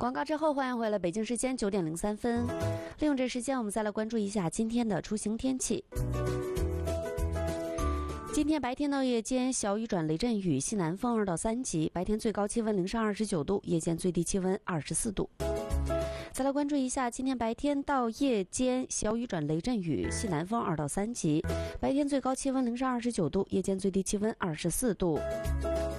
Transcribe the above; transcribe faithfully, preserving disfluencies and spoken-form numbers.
广告之后，欢迎回来。北京时间九点零三分，利用这时间，我们再来关注一下今天的出行天气。今天白天到夜间小雨转雷阵雨，西南风二到三级，白天最高气温零上二十九度，夜间最低气温二十四度。再来关注一下今天白天到夜间小雨转雷阵雨，西南风二到三级，白天最高气温零上二十九度，夜间最低气温二十四度。